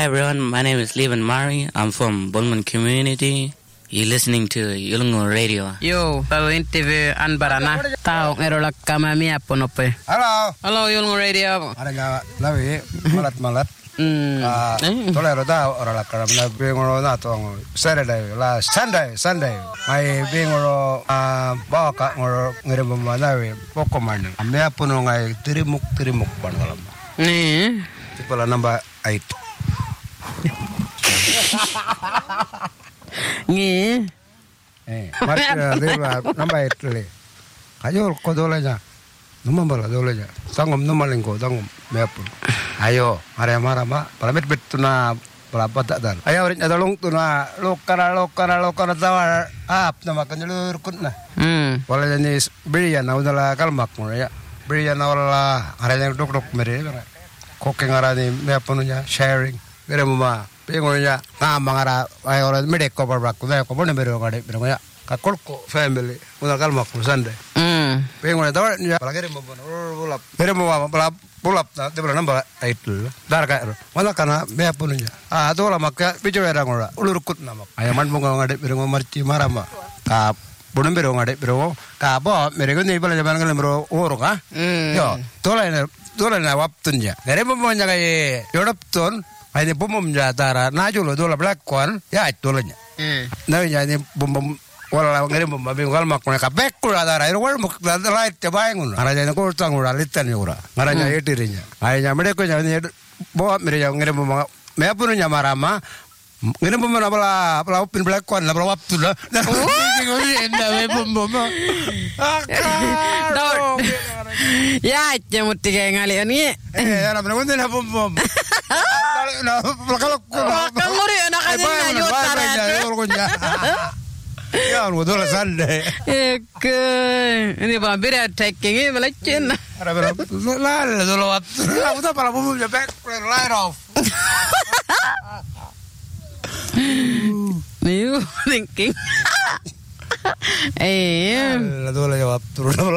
everyone, my name is Levan Mari. I'm from Bulman community. You're listening to Yulungo Radio. Yo, bago interview an barana. Tao ngerolak kamami apa nope. Halo Yulungo Radio. Ada nga lawi malat. Tolero da ora la karam na bingoro na to Saturday la Sunday. Mai bingoro ba ka ngoro ngere mama na we poko man. Ame apuno ngai tirimuk bangalam. Ni. Tipo la number 8. Ni. Marcha de la number 8 le. Kayo ko dolanya. Numambala dolanya. Sangom numalingo dangom me apun. Ayo, marama, palamit betuna pelapa tak dan. Ayo rin adalong tuna lokara tawar ap nama kanjulur kutna. Wala jani berian na udala kalmak mo ya. Berian na wala aranya dok mere. Koking arani me apununya sharing. Mere mama pengonya ngamangara ayo ora medek ko barbak ko ko bone mere ngade ya. Kakolko family udala kalmak mo sande. Pengonya tawar ya palagere mo bulap. Mere mama bulap na de namba 8 darga wala kana me apununya dola makka bicara ngora ulurkut namak ayaman bunga ngade biro marci marama ka bonum biro ngade biro ka bo merego ni bala jaman ngale biro oro ka yo dola na waptunja nere bomonya kay yodapton ay ni bomom ja tara najulo dola black one ya dolanya na ya ni bomom wala ngere bomba bingal makone ka bekul adara iro wal muk light te baengun araja ko tangura litan yura araja etirinya ayanya mede ko nyani bo mere ya ngere bomba me apunu nyamarama ngere bomba na bala upin black one la bala waptu la enda me bomba Ya, jamuti kay ngali ani. Ya na mene na bomba na kalau Kanguri na kanina yutara. Ya, udah dola Sunday. Ini bambir attacking ini melacin. Ada berapa? Dola waktu. Aku tuh para bumbu jepek, light off. Nih, thinking. Dola waktu.